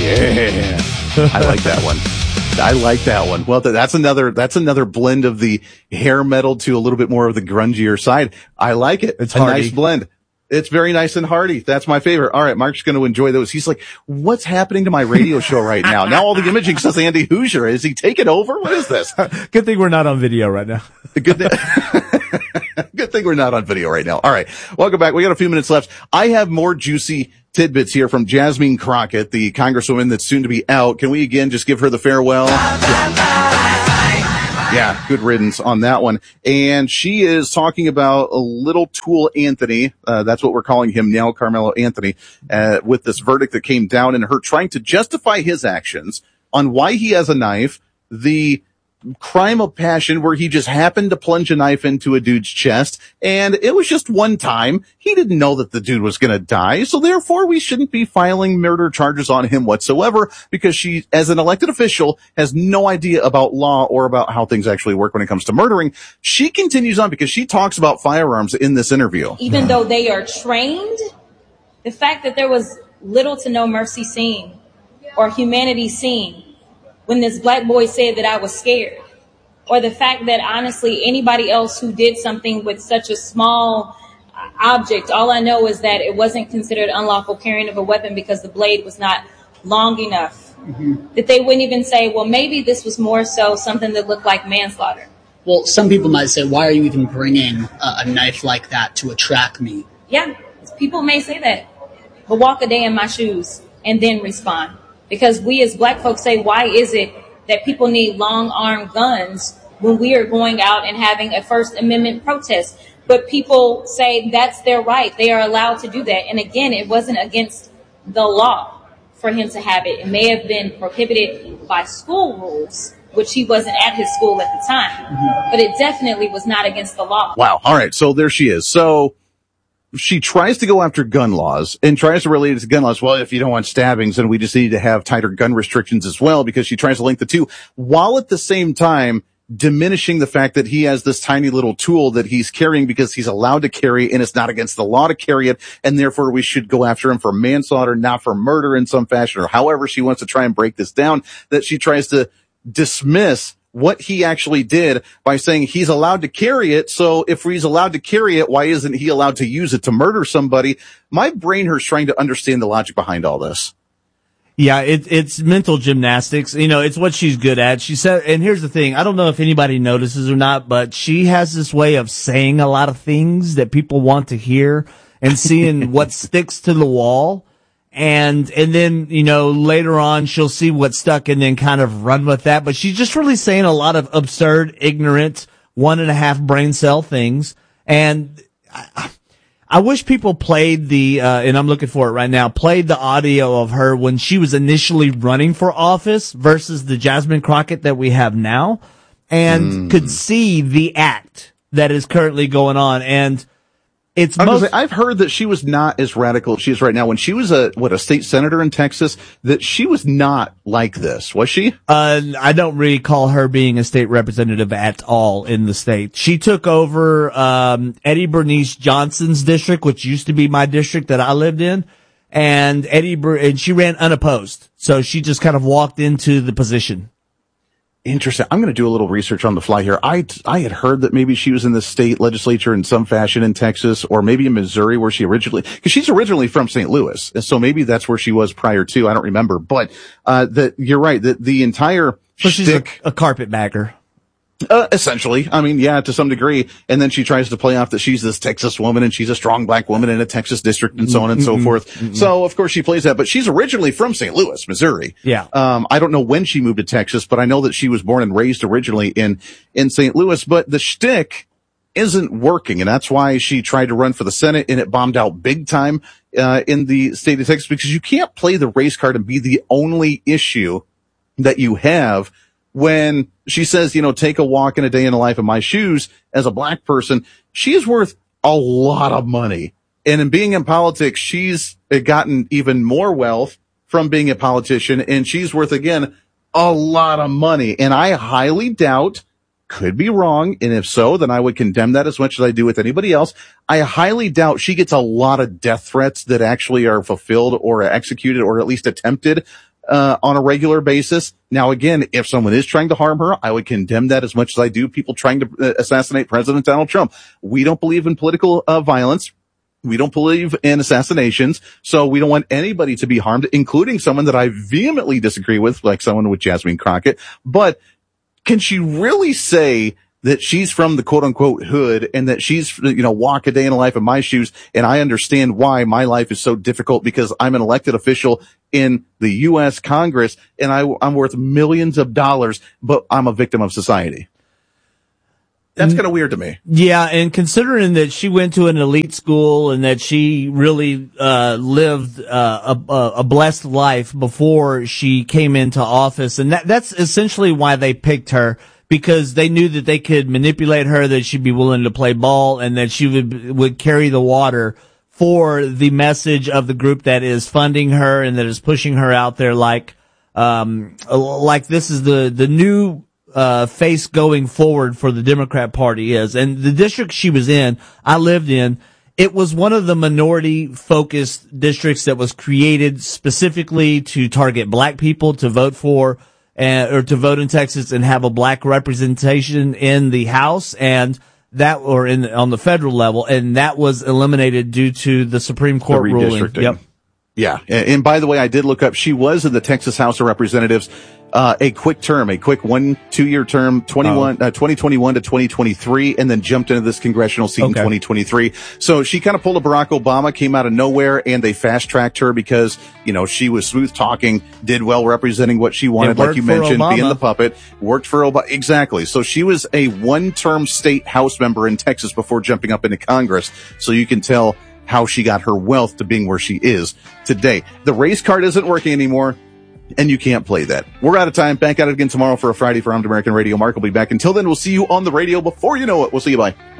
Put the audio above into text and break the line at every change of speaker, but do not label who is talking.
Yeah. I like that one. I like that one. Well, that's another blend of the hair metal to a little bit more of the grungier side. I like it.
It's
a
hearty.
Nice blend. It's very nice and hearty. That's my favorite. All right, Mark's going to enjoy those. He's like, what's happening to my radio show right now? Now all the imaging says Andy Hoosier. Is he taking over? What is this?
Good thing we're not on video right now.
Good thing we're not on video right now. All right. Welcome back. We got a few minutes left. I have more juicy tidbits here from Jasmine Crockett, the congresswoman that's soon to be out. Can we again just give her the farewell? Yeah, good riddance on that one. And she is talking about a little tool Anthony. That's what we're calling him now, Carmelo Anthony, with this verdict that came down and her trying to justify his actions on why he has a knife, the crime of passion where he just happened to plunge a knife into a dude's chest, and it was just one time. He didn't know that the dude was going to die, so therefore we shouldn't be filing murder charges on him whatsoever, because she, as an elected official, has no idea about law or about how things actually work when it comes to murdering. She continues on because she talks about firearms in this interview.
Even though they are trained, the fact that there was little to no mercy seen or humanity seen when this black boy said that I was scared, or the fact that honestly anybody else who did something with such a small object, all I know is that it wasn't considered unlawful carrying of a weapon because the blade was not long enough, that they wouldn't even say, well, maybe this was more so something that looked like manslaughter.
Well, some people might say, why are you even bringing a knife like that to attract me?
Yeah, people may say that, but walk a day in my shoes and then respond. Because we as black folks say, why is it that people need long-armed guns when we are going out and having a First Amendment protest? But people say that's their right. They are allowed to do that. And again, it wasn't against the law for him to have it. It may have been prohibited by school rules, which he wasn't at his school at the time. But it definitely was not against the law.
Wow. All right. So there she is. So she tries to go after gun laws and tries to relate it to gun laws. Well, if you don't want stabbings, then we just need to have tighter gun restrictions as well, because she tries to link the two while at the same time diminishing the fact that he has this tiny little tool that he's carrying because he's allowed to carry and it's not against the law to carry it. And therefore we should go after him for manslaughter, not for murder in some fashion, or however she wants to try and break this down, that she tries to dismiss what he actually did by saying he's allowed to carry it. So if he's allowed to carry it, why isn't he allowed to use it to murder somebody? My brain hurts trying to understand the logic behind all this.
Yeah, it's mental gymnastics. You know, it's what she's good at. She said, and here's the thing, I don't know if anybody notices or not, but she has this way of saying a lot of things that people want to hear and seeing what sticks to the wall. And then, you know, later on she'll see what's stuck and then kind of run with that. But she's just really saying a lot of absurd, ignorant, 1.5 brain cell things. And I wish people played and I'm looking for it right now, played the audio of her when she was initially running for office versus the Jasmine Crockett that we have now, and could see the act that is currently going on. And I've heard that she was not as radical as she is right now. When she was a state senator in Texas, that she was not like this, was she? I don't recall her being a state representative at all in the state. She took over, Eddie Bernice Johnson's district, which used to be my district that I lived in, and she ran unopposed. So she just kind of walked into the position.
Interesting. I'm going to do a little research on the fly here. I had heard that maybe she was in the state legislature in some fashion in Texas, or maybe in Missouri, where because she's originally from St. Louis. So maybe that's where she was prior to. I don't remember, but, you're right, that the entire
she's a carpetbagger.
Essentially. I mean, yeah, to some degree. And then she tries to play off that she's this Texas woman and she's a strong black woman in a Texas district and so on and so forth. So of course she plays that, but she's originally from St. Louis, Missouri.
Yeah.
I don't know when she moved to Texas, but I know that she was born and raised originally in St. Louis, but the shtick isn't working. And that's why she tried to run for the Senate and it bombed out big time, in the state of Texas, because you can't play the race card and be the only issue that you have. When she says, take a walk in a day in the life of my shoes as a black person, she is worth a lot of money. And in being in politics, she's gotten even more wealth from being a politician, and she's worth, again, a lot of money. And I highly doubt, could be wrong, and if so, then I would condemn that as much as I do with anybody else. I highly doubt she gets a lot of death threats that actually are fulfilled or executed or at least attempted on a regular basis. Now, again, if someone is trying to harm her, I would condemn that as much as I do people trying to assassinate President Donald Trump. We don't believe in political violence. We don't believe in assassinations, so we don't want anybody to be harmed, including someone that I vehemently disagree with, like someone with Jasmine Crockett. But can she really say that she's from the quote unquote hood and that she's, walk a day in the life of my shoes? And I understand why my life is so difficult because I'm an elected official in the U.S. Congress and I'm worth millions of dollars, but I'm a victim of society. That's kind of weird to me.
Yeah, and considering that she went to an elite school and that she really lived a blessed life before she came into office, and that's essentially why they picked her, because they knew that they could manipulate her, that she'd be willing to play ball, and that she would carry the water for the message of the group that is funding her and that is pushing her out there like this is the new face going forward for the Democrat Party is. And the district she was in, I lived in, it was one of the minority focused districts that was created specifically to target black people to vote for or to vote in Texas and have a black representation in the House and that or on the federal level, and that was eliminated due to the Supreme Court ruling. Yep.
Yeah. And by the way, I did look up, she was in the Texas House of Representatives, a quick 2-year term, 2021 to 2023, and then jumped into this congressional seat in 2023. So she kind of pulled a Barack Obama, came out of nowhere, and they fast tracked her because, she was smooth talking, did well representing what she wanted, like you mentioned, being the puppet, worked for Obama. Exactly. So she was a one-term state House member in Texas before jumping up into Congress. So you can tell how she got her wealth to being where she is today. The race card isn't working anymore, and you can't play that. We're out of time. Back at it again tomorrow for a Friday for Armed American Radio. Mark will be back. Until then, we'll see you on the radio before you know it. We'll see you. Bye.